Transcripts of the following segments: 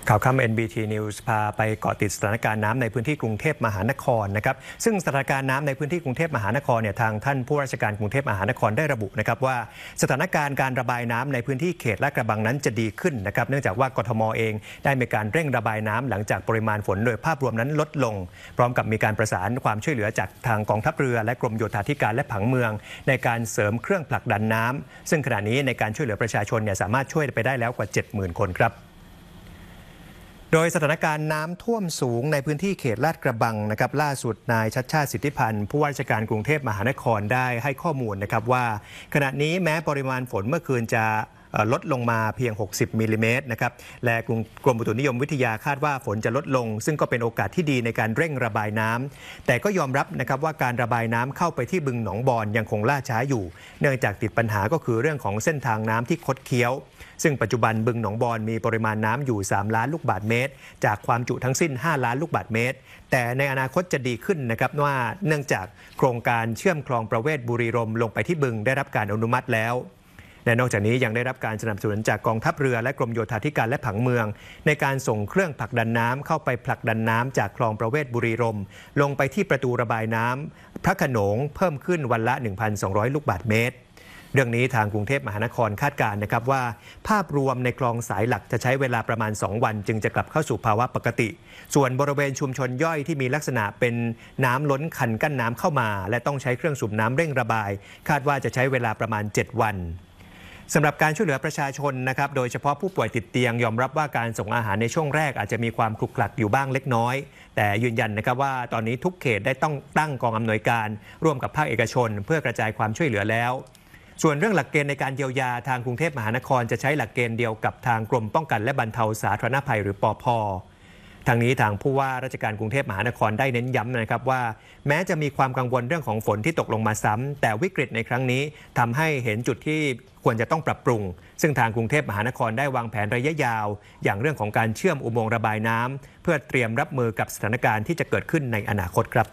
ข่าวค่ำ NBT News พาไปเกาะติดสถานการณ์น้ำในพื้นที่กรุงเทพมหานครนะครับซึ่งสถานการณ์น้ำในพื้นที่กรุงเทพมหานครเนี่ยทางท่านผู้ราชการกรุงเทพมหานครได้ระบุนะครับว่าสถานการณ์การระบายน้ำในพื้นที่เขตลาดกระบังนั้นจะดีขึ้นนะครับเนื่องจากว่ากทมเองได้มีการเร่งระบายน้ำหลังจากปริมาณฝนโดยภาพรวมนั้นลดลงพร้อมกับมีการประสานความช่วยเหลือจากทางกองทัพเรือและกรมโยธาธิการและผังเมืองในการเสริมเครื่องผลักดันน้ำซึ่งขณะนี้ในการช่วยเหลือประชาชนเนี่ยสามารถช่วยไปได้แล้วกว่า 70,000 คนครับโดยสถานการณ์น้ำท่วมสูงในพื้นที่เขตลาดกระบังนะครับล่าสุดนายชัชชาติสิทธิพันธ์ผู้ว่าราชการกรุงเทพมหานครได้ให้ข้อมูลนะครับว่าขณะนี้แม้ปริมาณฝนเมื่อคืนจะลดลงมาเพียง60มิลลิเมตรนะครับและกรมอุตุนิยมวิทยาคาดว่าฝนจะลดลงซึ่งก็เป็นโอกาสที่ดีในการเร่งระบายน้ำแต่ก็ยอมรับนะครับว่าการระบายน้ำเข้าไปที่บึงหนองบอนยังคงล่าช้าอยู่เนื่องจากติดปัญหาก็คือเรื่องของเส้นทางน้ำที่คดเคี้ยวซึ่งปัจจุบันบึงหนองบอนมีปริมาณน้ำอยู่3ล้านลูกบาศก์เมตรจากความจุทั้งสิ้น5ล้านลูกบาศก์เมตรแต่ในอนาคตจะดีขึ้นนะครับว่าเนื่องจากโครงการเชื่อมคลองประเวศบุรีรมย์ลงไปที่บึงได้รับการอนุมัติแล้วและนอกจากนี้ยังได้รับการสนับสนุนจากกองทัพเรือและกรมโยธาธิการและผังเมืองในการส่งเครื่องผลักดันน้ำเข้าไปผลักดันน้ำจากคลองประเวศบุรีรมย์ลงไปที่ประตูระบายน้ำพระโขนงเพิ่มขึ้นวันละ 1,200 ลูกบาศก์เมตรเรื่องนี้ทางกรุงเทพมหานครคาดการณ์นะครับว่าภาพรวมในคลองสายหลักจะใช้เวลาประมาณ2วันจึงจะกลับเข้าสู่ภาวะปกติส่วนบริเวณชุมชนย่อยที่มีลักษณะเป็นน้ำล้นคันกั้นน้ำเข้ามาและต้องใช้เครื่องสูบน้ำเร่งระบายคาดว่าจะใช้เวลาประมาณ7วันสำหรับการช่วยเหลือประชาชนนะครับโดยเฉพาะผู้ป่วยติดเตียงยอมรับว่าการส่งอาหารในช่วงแรกอาจจะมีความคลุกคลักอยู่บ้างเล็กน้อยแต่ยืนยันนะครับว่าตอนนี้ทุกเขตได้ต้องตั้งกองอำนวยการร่วมกับภาคเอกชนเพื่อกระจายความช่วยเหลือแล้วส่วนเรื่องหลักเกณฑ์ในการเยียวยาทางกรุงเทพมหานครจะใช้หลักเกณฑ์เดียวกับทางกรมป้องกันและบรรเทาสาธารณภัยหรือปภ.ทางนี้ทางผู้ว่าราชการกรุงเทพมหานครได้เน้นย้ำนะครับว่าแม้จะมีความกังวลเรื่องของฝนที่ตกลงมาซ้ำแต่วิกฤตในครั้งนี้ทำให้เห็นจุดที่ควรจะต้องปรับปรุงซึ่งทางกรุงเทพมหานครได้วางแผนระยะยาวอย่างเรื่องของการเชื่อมอุโมงค์ระบายน้ำเพื่อเตรียมรับมือกับสถานการณ์ที่จะเกิดขึ้นในอนาคตครับ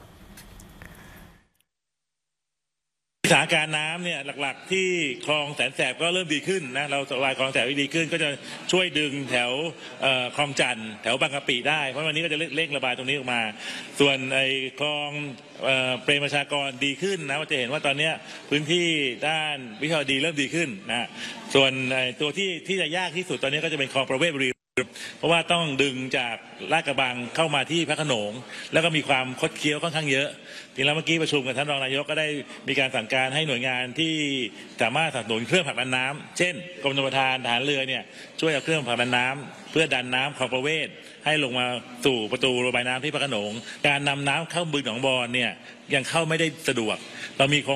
สถานการณ์น้ำเนี่ยหลักๆที่คลองแสนแสบก็เริ่มดีขึ้นนะเราระบายคลองแสนดีขึ้นก็จะช่วยดึงแถวคลองจันทร์แถวบางกะปิได้เพราะวันนี้ก็จะเร่งระบายตรงนี้ออกมาส่วนไอ้คลองเปรมประชากรดีขึ้นนะจะเห็นว่าตอนนี้พื้นที่ด้านวิภาวดีเริ่มดีขึ้นนะส่วนตัวที่จะยากที่สุดตอนนี้ก็จะเป็นคลองประเวศบุรีเพราะว่าต้องดึงจากลาดกระบังเข้ามาที่พระโขนงแล้วก็มีความคดเคี้ยวค่อนข้างเยอะทีแล้วเมื่อกี้ประชุมกับท่านรองนายกก็ได้มีการสั่งการให้หน่วยงานที่สามารถสนับสนุนเครื่องผลักดันน้ำเช่นกรมชลประทานทหารเรือเนี่ยช่วยเอาเครื่องผลักดันน้ำเพื่อดันน้ำคลองประเวศให้ลงมาสู่ประตูระบายน้ำที่พระโขนงการนำน้ำเข้าบึงหนองบอนเนี่ยยังเข้าไม่ได้สะดวกเรามี